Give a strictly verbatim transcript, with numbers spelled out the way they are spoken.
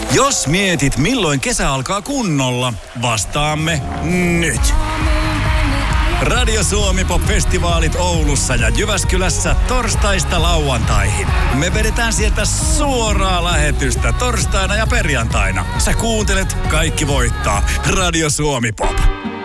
Jos mietit, milloin kesä alkaa kunnolla, vastaamme nyt. Radio Suomi Pop-festivaalit Oulussa ja Jyväskylässä torstaista lauantaihin. Me vedetään sieltä suoraa lähetystä torstaina ja perjantaina. Sä kuuntelet, kaikki voittaa. Radio Suomi Pop.